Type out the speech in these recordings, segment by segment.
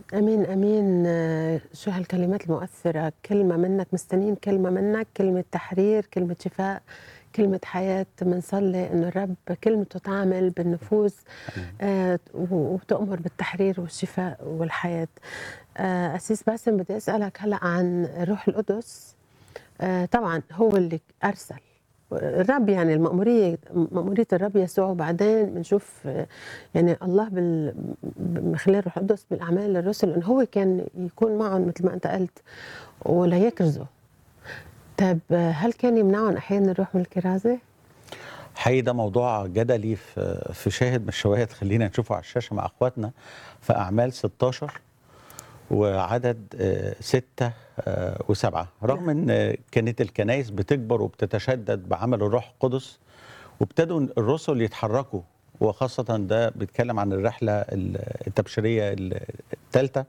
امين امين. شو هالكلمات المؤثره، كلمه منك مستنين، كلمه منك، كلمه تحرير، كلمه شفاء، كلمه حياه. بنصلي انه الرب كلمته تعمل بالنفوس، آمين. وتؤمر بالتحرير والشفاء والحياه. أسيس باسم، بدي اسالك هلا عن الروح القدس. طبعا هو اللي ارسل الرب، يعني مأمورية الرب يسوع. وبعدين بنشوف يعني الله من خلال الروح القدس بالأعمال الرسل إنه هو كان يكون معهم مثل ما أنت قلت ولا يكرزوا. طيب هل كان يمنعهم أحيانا الروح من الكرازة؟ حقيقي ده موضوع جدلي في شاهد من الشواهد، خلينا نشوفه على الشاشة مع أخواتنا في أعمال 16 وعدد 6 و7. رغم نعم. أن كانت الكنائس بتكبر وبتتشدد بعمل الروح القدس، وابتدوا الرسل يتحركوا، وخاصة ده بيتكلم عن الرحلة التبشيرية الثالثة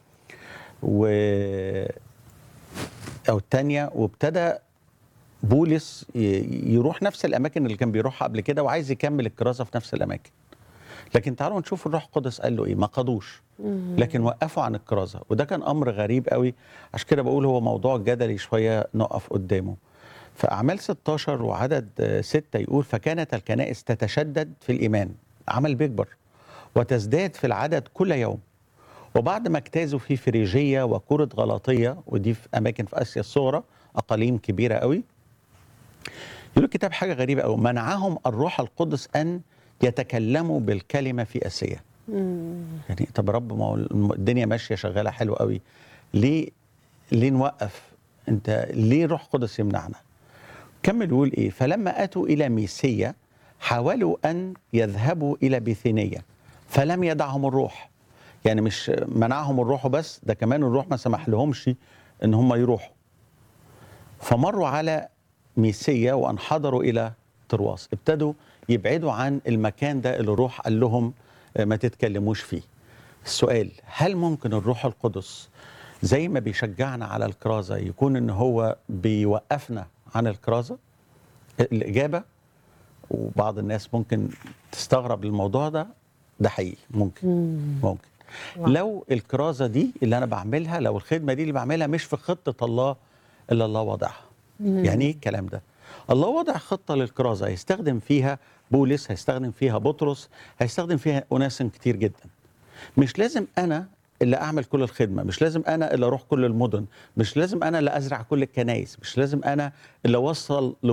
أو الثانية، وابتدى بولس يروح نفس الأماكن اللي كان بيروحها قبل كده، وعايز يكمل الكرازة في نفس الأماكن. لكن تعالوا نشوف الروح القدس قال له إيه. ما قضوش، لكن مم. وقفوا عن الكرازة، وده كان أمر غريب قوي. عشان كده بقول هو موضوع جدلي شوية نقف قدامه. في أعمال 16 وعدد 6 يقول: فكانت الكنائس تتشدد في الإيمان، عمل بيكبر، وتزداد في العدد كل يوم. وبعد ما اجتازوا في فريجية وكرة غلاطية، ودي في أماكن في آسيا الصغرى، أقاليم كبيرة قوي، يقول الكتاب حاجة غريبة قوي: منعهم الروح القدس أن يتكلموا بالكلمة في آسيا. مم. يعني طب يا رب، ما هو الدنيا ماشية شغالة حلو قوي، ليه نوقف؟ انت ليه روح قدس يمنعنا؟ كمل يقول ايه: فلما اتوا الى ميسيا حاولوا ان يذهبوا الى بيثينية، فلم يدعهم الروح. يعني مش منعهم الروح بس، ده كمان الروح ما سمح لهمش ان هم يروحوا. فمروا على ميسيا وانحدروا الى طرواس، ابتدوا يبعدوا عن المكان ده اللي الروح قال لهم ما تتكلموش فيه. السؤال: هل ممكن الروح القدس زي ما بيشجعنا على الكرازة يكون ان هو بيوقفنا عن الكرازة؟ الإجابة، وبعض الناس ممكن تستغرب الموضوع ده، ده حقيقي ممكن. مم. ممكن واو. لو الكرازة دي اللي أنا بعملها، لو الخدمة دي اللي بعملها مش في خطة الله اللي الله وضعها. يعني مم. إيه الكلام ده؟ الله وضع خطة للكرازة هيستخدم فيها بولس، هيستخدم فيها بطرس، هيستخدم فيها أناس كتير جدا. مش لازم أنا اللي أعمل كل الخدمة، مش لازم أنا اللي أروح كل المدن، مش لازم أنا اللي أزرع كل الكنائس، مش لازم أنا اللي أوصل